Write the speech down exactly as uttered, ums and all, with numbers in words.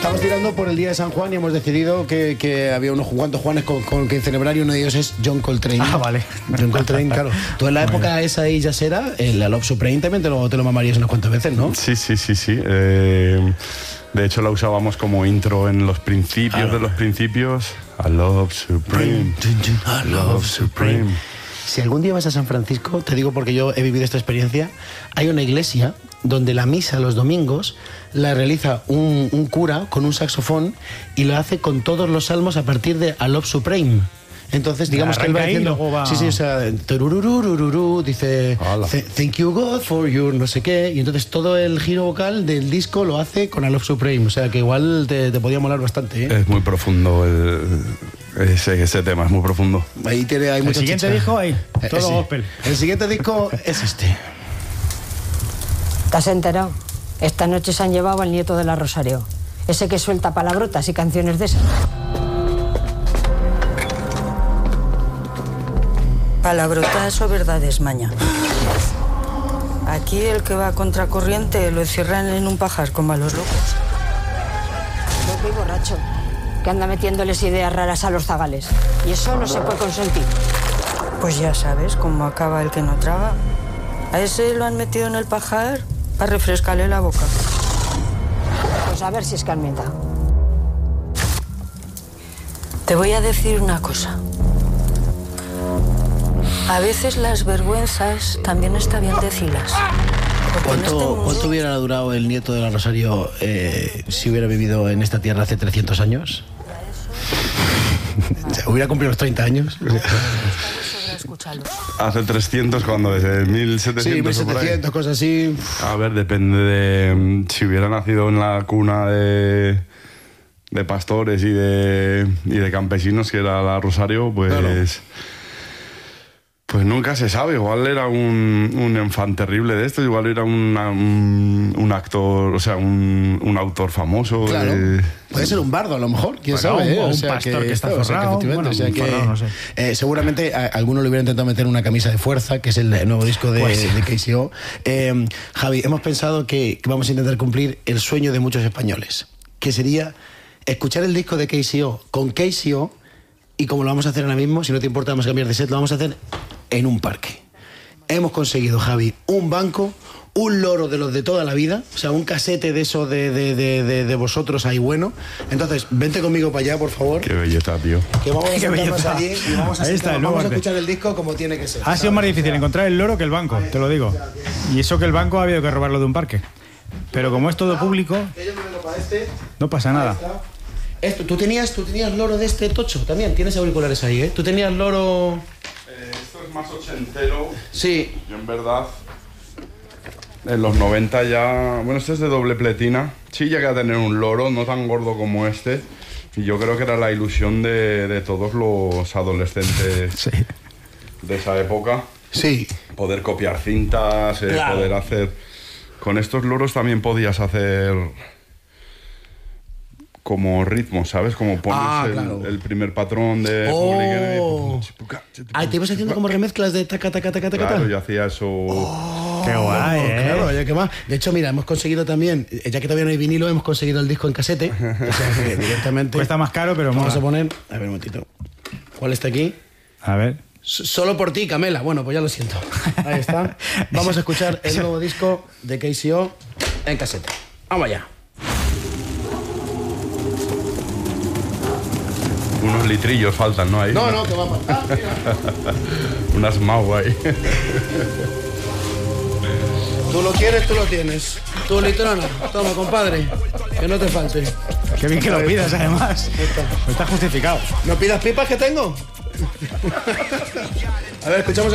Estamos tirando por el día de San Juan y hemos decidido que, que había unos cuantos Juanes con, con que celebrar y uno de ellos es John Coltrane. Ah, vale. John Coltrane, claro. Tú en la Muy época bien. esa ahí ya será, el Love Supreme también te lo, te lo mamarías unas cuantas veces, ¿no? Sí, sí, sí, sí. Eh, de hecho la usábamos como intro en los principios Ah, de los principios. I love Supreme. I love Supreme. Si algún día vas a San Francisco, te digo porque yo he vivido esta experiencia, hay una iglesia donde la misa los domingos la realiza un, un cura con un saxofón y lo hace con todos los salmos a partir de I love Supreme. Entonces, digamos que él va Arranca ahí y diciendo, luego va- sí, sí, o sea, turururururu, dice, Hala. "Th- thank you God for your no sé qué", y entonces todo el giro vocal del disco lo hace con I love Supreme, o sea que igual te, te podía molar bastante, ¿eh? Es muy profundo el, ese, ese tema, es muy profundo. Ahí tiene, hay El mucha siguiente chicha. disco ahí, Eh, todo sí. gospel. El siguiente disco es este. ¿Te has enterado? Esta noche se han llevado al nieto de la Rosario. Ese que suelta palabrotas y canciones de esas. Palabrotas o verdades, maña. Aquí el que va a contracorriente lo encierran en un pajar como a los locos. Loco y borracho, que anda metiéndoles ideas raras a los zagales. Y eso no se puede consentir. Pues ya sabes cómo acaba el que no traga. A ese lo han metido en el pajar para refrescarle la boca. Pues a ver si escarmienta. Te voy a decir una cosa. A veces las vergüenzas también está bien decirlas. Porque en este ¿Cuánto, mundo- ¿Cuánto hubiera durado el nieto de la Rosario eh, si hubiera vivido en esta tierra hace trescientos años? O sea, ¿hubiera cumplido los treinta años? Escúchalo. Hace trescientos, cuando desde mil setecientos. Sí, mil o por ahí. setecientos, cosas así. A ver, depende de mm, si hubiera nacido en la cuna de, de pastores y de, y de campesinos, que era la Rosario, pues... Claro. Pues nunca se sabe, igual era un, un enfant terrible de esto, igual era una- un, un actor, o sea, un, un autor famoso. Claro. de- Puede ser un bardo a lo mejor, quién Bueno, sabe. un- ¿eh? o un pastor que está esto, o sea, que forrado, efectivamente, bueno, o sea, un que, forrado, no sé. eh, seguramente a, alguno le hubiera intentado meter una camisa de fuerza, que es el nuevo disco de, Pues sí. de K C O. Eh, Javi, hemos pensado que, que vamos a intentar cumplir el sueño de muchos españoles, que sería escuchar el disco de K C O con K C O, y como lo vamos a hacer ahora mismo, si no te importa, vamos a cambiar de set, lo vamos a hacer en un parque. Hemos conseguido, Javi, un banco, un loro de los de toda la vida, o sea, un casete de eso de, de, de, de, de vosotros ahí bueno. Entonces, vente conmigo para allá, por favor, Qué belleza, tío. que vamos a Qué sentarnos belleza. allí y vamos a, Ahí está, sentarnos- el nuevo vamos a arte. escuchar el disco como tiene que ser. Ha sido más difícil encontrar el loro que el banco, te lo digo. Y eso que el banco ha habido que robarlo de un parque. Pero como es todo público, Que yo me vengo para este. no pasa nada. Esto, ¿tú tenías, tú tenías loro de este tocho también, tienes auriculares ahí, ¿eh? Tú tenías loro... esto es más ochentero. Sí. Yo en verdad, en los noventa ya... Bueno, este es de doble pletina. Sí llegué a tener un loro, no tan gordo como este. Y yo creo que era la ilusión de, de todos los adolescentes Sí. de esa época. Sí. Poder copiar cintas, eh, Claro. poder hacer... Con estos loros también podías hacer... como ritmos, ¿sabes? Como pones Ah, el, claro. el primer patrón de... Oh. Ah, te ibas haciendo como remezclas de taca, taca, taca, taca, Claro, taca. yo hacía eso... Qué guay, Oh, ¿eh? claro, ya que más. De hecho, mira, hemos conseguido también, eh, ya que todavía no hay vinilo, hemos conseguido el disco en casete. O sea, que directamente. Cuesta más caro, pero Vamos mola. a poner. A ver, un momentito. ¿Cuál está aquí? A ver. S- Solo por ti, Camela. Bueno, pues ya lo siento. Ahí está. Vamos a escuchar el nuevo disco de K C O en casete. Vamos allá. Unos litrillos faltan, ¿no? Ahí. No, no, que va a faltar. Mira. Unas mau ahí. Tú lo quieres, tú lo tienes. Tu litrona. Toma, compadre. Que no te falte. Qué bien que lo pidas, además. Está justificado. ¿No pidas pipas que tengo? A ver, escuchamos.